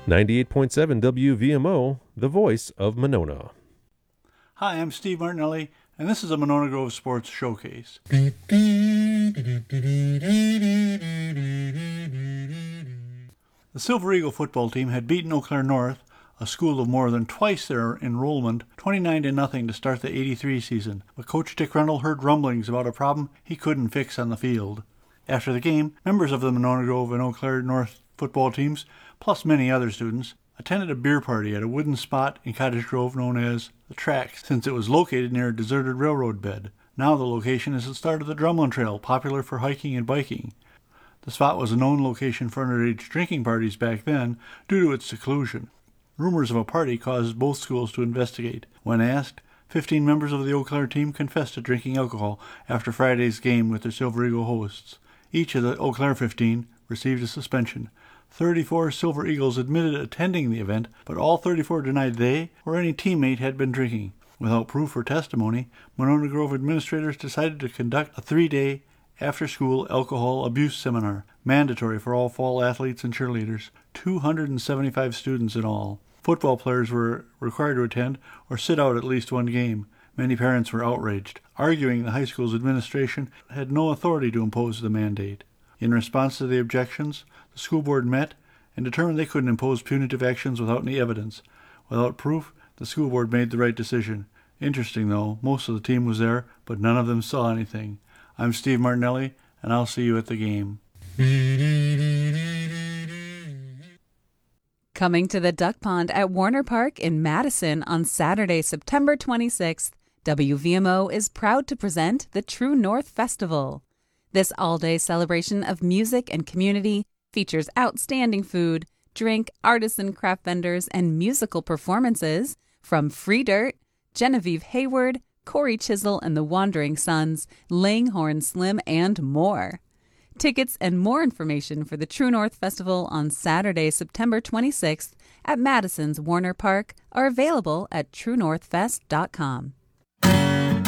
98.7 WVMO, the voice of Monona. Hi, I'm Steve Martinelli, and this is a Monona Grove Sports Showcase. The Silver Eagle football team had beaten Eau Claire North, a school of more than twice their enrollment, 29-0 to start the 83 season, but Coach Dick Rendell heard rumblings about a problem he couldn't fix on the field. After the game, members of the Monona Grove and Eau Claire North football teams, plus many other students, attended a beer party at a wooden spot in Cottage Grove known as The Tracks, since it was located near a deserted railroad bed. Now the location is the start of the Drumlin Trail, popular for hiking and biking. The spot was a known location for underage drinking parties back then due to its seclusion. Rumors of a party caused both schools to investigate. When asked, 15 members of the Eau Claire team confessed to drinking alcohol after Friday's game with their Silver Eagle hosts. Each of the Eau Claire 15 received a suspension. 34 Silver Eagles admitted attending the event, but all 34 denied they or any teammate had been drinking. Without proof or testimony, Monona Grove administrators decided to conduct a 3-day after-school alcohol abuse seminar, mandatory for all fall athletes and cheerleaders, 275 students in all. Football players were required to attend or sit out at least one game. Many parents were outraged, arguing the high school's administration had no authority to impose the mandate. In response to the objections, the school board met and determined they couldn't impose punitive actions without any evidence. Without proof, the school board made the right decision. Interesting, though, most of the team was there, but none of them saw anything. I'm Steve Martinelli, and I'll see you at the game. Coming to the Duck Pond at Warner Park in Madison on Saturday, September 26th, WVMO is proud to present the True North Festival. This all-day celebration of music and community features outstanding food, drink, artisan craft vendors, and musical performances from Free Dirt, Genevieve Hayward, Corey Chisel and the Wandering Sons, Langhorne Slim, and more. Tickets and more information for the True North Festival on Saturday, September 26th at Madison's Warner Park are available at truenorthfest.com.